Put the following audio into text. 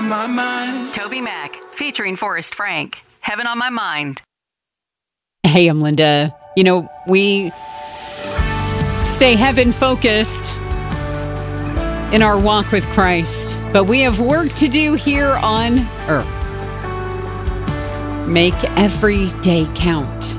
on my mind. Toby Mac, featuring Forrest Frank. Heaven on My Mind. Hey, I'm Linda. You know, we stay heaven focused in our walk with Christ, but we have work to do here on earth. Make every day count.